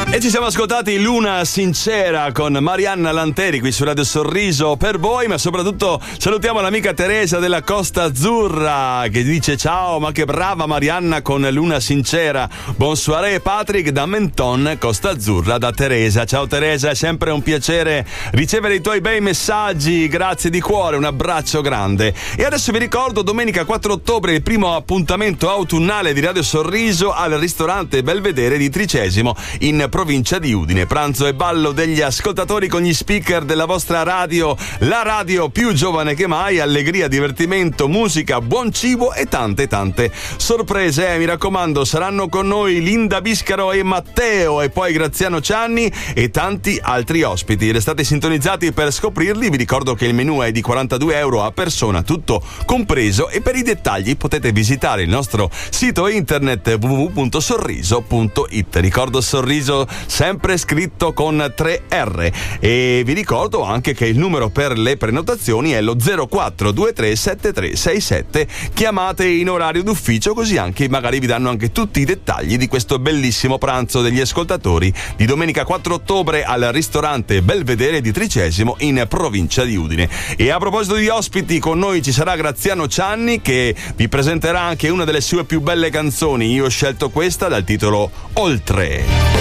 E ci siamo ascoltati Luna Sincera con Marianna Lanteri qui su Radio Sorriso per voi, ma soprattutto salutiamo l'amica Teresa della Costa Azzurra che dice ciao, ma che brava Marianna con Luna Sincera. Bonsoiré Patrick da Menton, Costa Azzurra, da Teresa. Ciao Teresa, è sempre un piacere ricevere i tuoi bei messaggi, grazie di cuore, un abbraccio grande. E adesso vi ricordo domenica 4 ottobre il primo appuntamento autunnale di Radio Sorriso al ristorante Belvedere di Tricesimo in provincia di Udine. Pranzo e ballo degli ascoltatori con gli speaker della vostra radio, la radio più giovane che mai, allegria, divertimento, musica, buon cibo e tante sorprese. Mi raccomando, saranno con noi Linda Biscaro e Matteo e poi Graziano Cianni e tanti altri ospiti. Restate sintonizzati per scoprirli. Vi ricordo che il menù è di €42 a persona, tutto compreso, e per i dettagli potete visitare il nostro sito internet www.sorriso.it. Ricordo Sorriso sempre scritto con 3R, e vi ricordo anche che il numero per le prenotazioni è lo 04237367. Chiamate in orario d'ufficio, così anche magari vi danno anche tutti i dettagli di questo bellissimo pranzo degli ascoltatori di domenica 4 ottobre al ristorante Belvedere di Tricesimo in provincia di Udine. E a proposito di ospiti, con noi ci sarà Graziano Cianni che vi presenterà anche una delle sue più belle canzoni. Io ho scelto questa dal titolo Oltre.